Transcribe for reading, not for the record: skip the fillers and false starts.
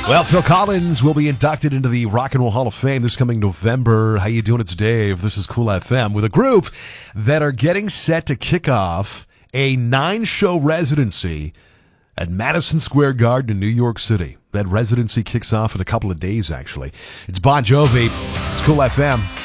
Well, Phil Collins will be inducted into the Rock and Roll Hall of Fame this coming November. How you doing? It's Dave. This is Cool FM with a group that are getting set to kick off a 9-show residency at Madison Square Garden in New York City. That residency kicks off in a couple of days, actually. It's Bon Jovi. It's Cool FM.